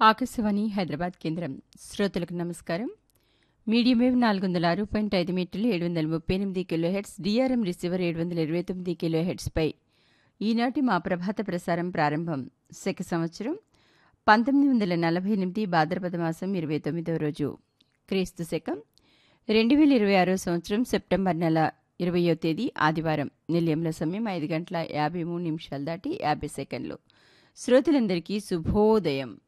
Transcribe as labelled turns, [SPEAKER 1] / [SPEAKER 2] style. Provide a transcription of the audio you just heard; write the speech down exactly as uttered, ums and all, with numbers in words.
[SPEAKER 1] ఆకాశవాణి హైదరాబాద్ కేంద్రం. శ్రోతలకు నమస్కారం. మీడియం వేవ్ నాలుగు వందల ఆరు పాయింట్ ఐదు మీటర్లు ఏడు వందల ముప్పై ఎనిమిది కిలో హెర్ట్స్, డిఆర్ఎం రిసీవర్ ఏడు వందల ఇరవై తొమ్మిది కిలో హెర్ట్స్పై ఈనాటి మా ప్రభాత ప్రసారం ప్రారంభం. శక సంవత్సరం పంతొమ్మిది వందల నలభై ఎనిమిది భాద్రపద మాసం ఇరవై తొమ్మిదవ రోజు, క్రీస్తు శకం రెండు వేల ఇరవై ఆరో సంవత్సరం సెప్టెంబర్ నెల ఇరవయో తేదీ ఆదివారం. నిలయంలో సమయం ఐదు గంటల యాభై మూడు నిమిషాలు దాటి యాభై సెకండ్లు. శ్రోతలందరికీ శుభోదయం.